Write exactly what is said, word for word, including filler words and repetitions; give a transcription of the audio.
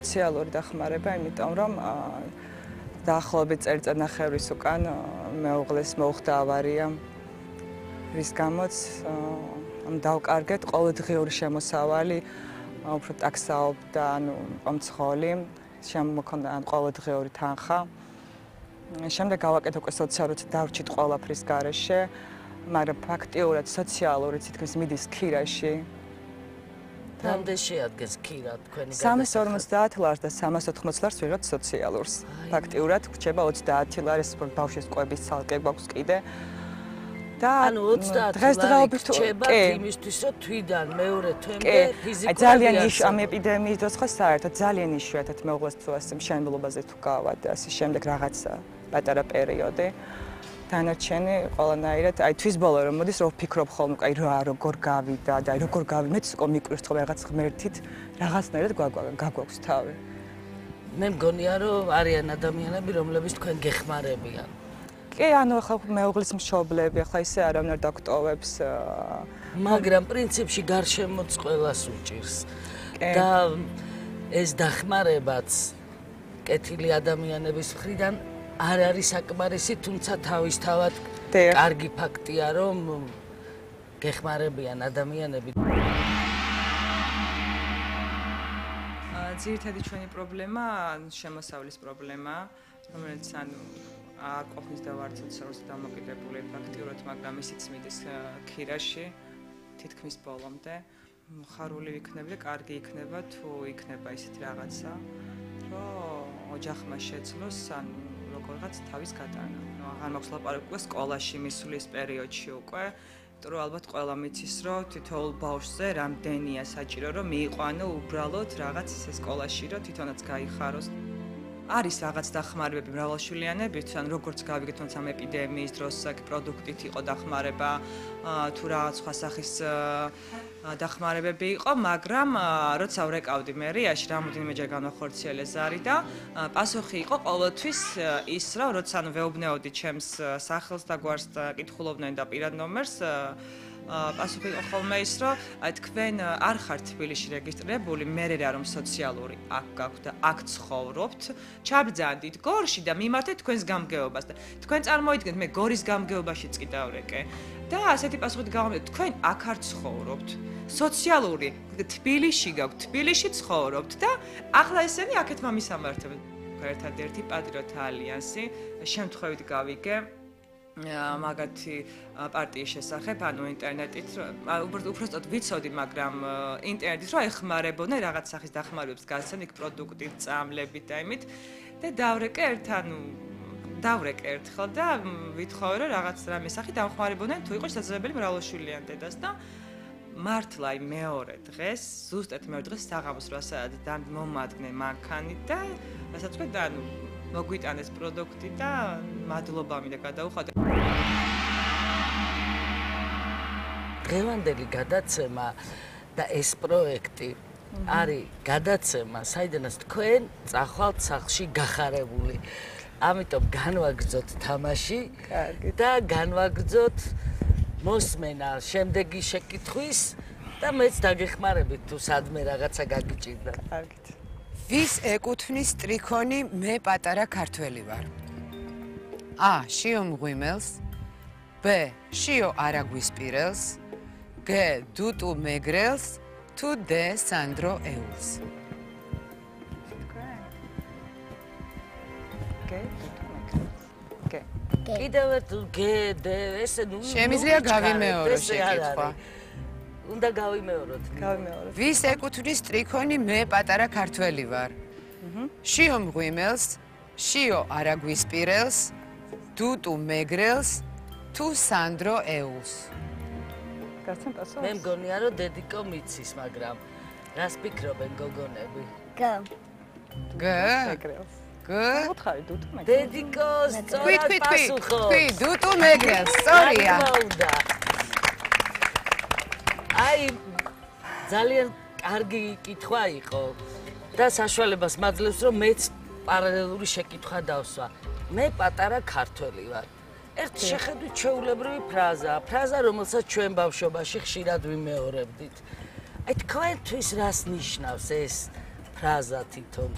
სოციალური დახმარება, იმიტომ რომ დაახლოებით წელიწადნახევრის უკან მეუღლეს მოუხდა ავარია, რის გამოც დავკარგეთ ყოველდღიური შემოსავალი, უფრო ტაქსაობდა, ანუ მომცხოვლი, შემოქონდა ყოველდღიური თანხა. შემდეგ გავაკეთე უკვე სოციალურად დავრჩით ყველაფრის გარეშე, მაგრამ ფაქტიურად სოციალური თითქმის მიდის ქირაში. რამდენ შეადგენს ქირა თქვენი გადასახადი? სამას ორმოცდაათ ლარს და სამას ოთხმოც ლარს ვიღებთ სოციალურს. ფაქტიურად რჩება ოცდაათი ლარი, ეს ბავშვის კვების ცალკე გვაქვს კიდე. და ანუ ოცდაათი ლარი რჩება იმისთვის, რომ თვიდან მეორე თვემდე ფიზიკურად ძალიან ნიშ ამ ეპიდემიის დროს ხო საერთოდ ძალიან იშვიათად მეუღლეს თუ ასე მშენებლობაზე თუ გავა და ასე შემდეგ რაღაცა პატარა პერიოდი. დანარჩენი ყველანაირად, აი თვის ბოლო რომ მოდის რომ ვფიქრობ ხოლმე, აი რა როგორ გავიდა და აი როგორ გავი, მეც უკვე მიკვირს თქო რაღაც ღმერთით რაღაცნაირად გაგვაქვს თავი. მე მგონია რომ არიან ადამიანები, რომლებიც თქვენ გეხმარებიან. კი, ანუ ახლა მეუღლის მშობლები, ახლა ისე არავინ არ დაგტოვებს. მაგრამ პრინციპში გარშემოც ყველას უჭირს. და ეს დახმარებაც კეთილი ადამიანების მხრიდან არ არის საკმარისი, თუმცა თავისთავად კარგი ფაქტია, რომ გეხმარებიან ადამიანები. ძირითადი ჩვენი პრობლემა შემოსავლის პრობლემა, რომელიც ანუ არ ყოფნის და ვართ სოციალურად დამოკიდებული ფაქტიურად, მაგრამ ისიც მიდის ქირაში თითქმის ბოლომდე. ხარული იქნება და კარგი იქნება თუ იქნება ისეთი რაღაცა, რომ ოჯახმა შეძლოს ანუ როგორღაც თავის გატანა. აღარ მაქვს ლაპარაკი უკვე სკოლაში მისვლის პერიოდში უკვე, იმიტომ რომ ალბათ ყველა მიცის, რომ თითოეულ ბავშვზე რამდენია საჭირო, რომ მიიყვანო უბრალოდ რაღაც ისე სკოლაში, რომ თვითონაც გაიხაროს. არის რაღაც დახმარებები მრავალშვილიანებისთვის, ან როგორც გავიგეთ, თუნდაც ამ ეპიდემიის დროს პროდუქტით იყო დახმარება, თუ რაღაც სხვა სახის დახმარებები იყო, მაგრამ როცა ვრეკავდი მერიაში, რამოდენიმეჯერ განვახორციელე ზარი და პასუხი იყო ყოველთვის ის, რომ როცა ანუ ვეუბნეოდი ჩემს სახელს და გვარს და კითხულობდნენ და პირად ნომერს, პასუხი იყო ხოლმე ის, რომ აი თქვენ არ ხართ თბილისში რეგისტრირებული, მე რა რომ სოციალური აქ გაქვთ და აქ ცხოვრობთ, ჩაბრძანდით გორში და მიმართეთ თქვენს გამგეობას და თქვენ წარმოიდგინეთ, მე გორის გამგეობაშიც კი დავრეკე. და ასეთი პასუხით გავამბობ, თქვენ აქ არ ცხოვრობთ. სოციალური თბილისში გაქვთ, თბილისში ცხოვრობთ და ახლა ესენი აქეთ მომისამართებენ. ერთადერთი პატრიოტთა ალიანსი შემთხვევით გავიგე მაგათი პარტიის შესახებ, ანუ ინტერნეტით, უბრალოდ ვიცოდი, მაგრამ ინტერნეტით რომ ეხმარებოდნენ რაღაც სახის დახმარებებს გასცენ იქ პროდუქტით, წამლებით და იმით და დავრეკე ერთ ანუ დავრეკე ერთხელ და ვითხოვე რომ რაღაც რამე სახით დამხმარებოდნენ თუ იყო შესაძლებელი მრავალშვილიან დედას და მართლა აი მეორე დღეს, ზუსტად მეორე დღეს საღამოს რვა საათი მომადგნენ მანქანით და რასაც თქვა და ანუ მოგვიტანეს პროდუქტი და მადლობა მინდა გადაუხადე. დღევანდელი გადაცემა და ეს პროექტი არის გადაცემა, საიდანაც თქვენ წახვალთ სახლში გახარებული. ამიტომ განვაგრძოთ თამაში და განვაგრძოთ მოსმენა შემდეგი შეკითხვის და მეც დაგეხმარებით თუ სადმე რაღაცა გაგიჭირდა. კარგით. ვის ეკუთვნის ტრიქონი მე პატარა ქართველი ვარ? A. შიო მღვიმელს, B. შიო არაგვისპირელს, G. დუტუ მეგრელს, თუ D. სანდრო ეულს. კიდევ ერთ G, D, ესე ნუ შემიძლია გავიმეორო შეკითხვა. უნდა გავიმეოროთ. გავიმეოროთ. ვის ეკუთვნის ტრიქონი მე პატარა ქართველი ვარ? შიო მღვიმელს, შიო არაგვისპირელს, დუტუ მეგრელს, თუ სანდრო ეულს. გასცემ პასუხს? მე მგონია რომ დედიკო მიცის, მაგრამ რას ფიქრობენ გოგონები? G. G. მეგრელს. G. უთხარი დუტუ მეგრელს. დედიკო სწორად პასუხო. თქვი, დუტუ მეგრელს, სწორია. აი ძალიან კარგი კითხვა იყო და საშუალებას მაძლევს რომ მეც პარალელური შეკითხვა დავსვა. მე პატარა ქართველი ვარ. ერთ შეხედვით ჩვეულებრივი ფრაზაა, ფრაზა რომელსაც ჩვენ ბავშვობაში ხშირად ვიმეორებდით. აი თქვენთვის რას ნიშნავს ეს ფრაზა თვითონ?